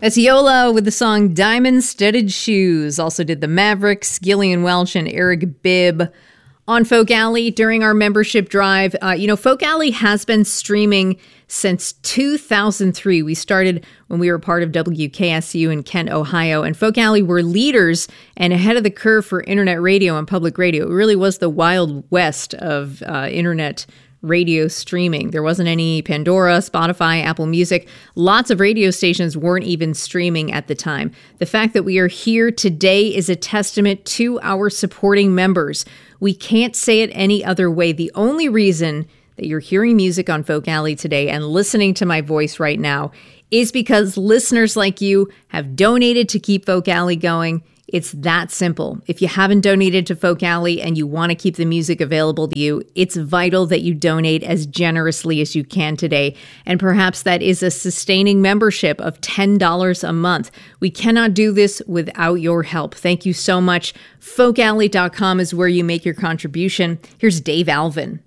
That's Yola with the song Diamond Studded Shoes. Also did the Mavericks, Gillian Welch and Eric Bibb. On Folk Alley during our membership drive, Folk Alley has been streaming since 2003. We started when we were part of WKSU in Kent, Ohio, and Folk Alley were leaders and ahead of the curve for internet radio and public radio. It really was the Wild West of internet radio streaming. There wasn't any Pandora, Spotify, Apple Music. Lots of radio stations weren't even streaming at the time. The fact that we are here today is a testament to our supporting members. We can't say it any other way. The only reason that you're hearing music on Folk Alley today and listening to my voice right now is because listeners like you have donated to keep Folk Alley going. It's that simple. If you haven't donated to Folk Alley and you want to keep the music available to you, it's vital that you donate as generously as you can today. And perhaps that is a sustaining membership of $10 a month. We cannot do this without your help. Thank you so much. FolkAlley.com is where you make your contribution. Here's Dave Alvin.